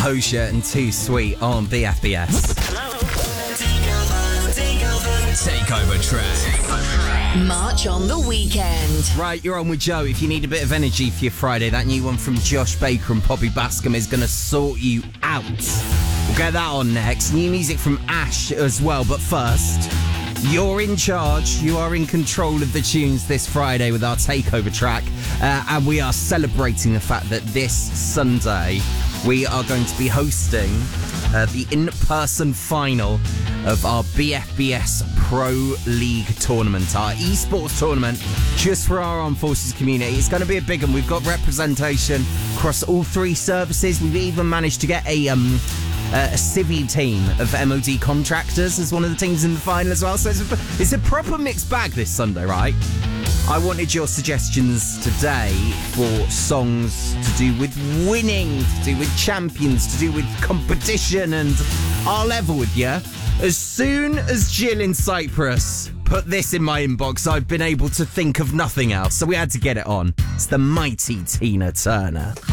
Hosha and Too Sweet on BFBS. Takeover track. March on the weekend. Right, you're on with Joe. If you need a bit of energy for your Friday, that new one from Josh Baker and Poppy Bascom is going to sort you out. We'll get that on next. New music from Ash as well. But first, you're in charge. You are in control of the tunes this Friday with our takeover track. And we are celebrating the fact that this Sunday we are going to be hosting the in-person final of our BFBS Pro League tournament, our esports tournament, just for our armed forces community. It's going to be a big one. We've got representation across all three services. We've even managed to get a civvy team of MOD contractors as one of the teams in the final as well. So it's a proper mixed bag this Sunday, right? I wanted your suggestions today for songs to do with winning, to do with champions, to do with competition, and I'll level with you. As soon as Jill in Cyprus put this in my inbox, I've been able to think of nothing else, so we had to get it on. It's the mighty Tina Turner.